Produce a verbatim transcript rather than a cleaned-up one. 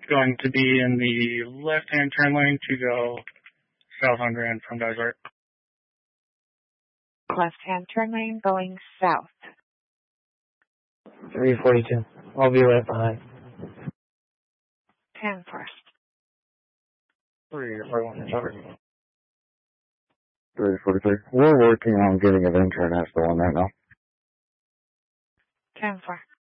going to be in the left-hand turn lane to go south on Grand from Dysart. Left-hand turn lane going south. three forty-two. I'll be right behind. ten first. three forty-one, covered. three forty-three. We're working on getting an intern as the one right now. ten four.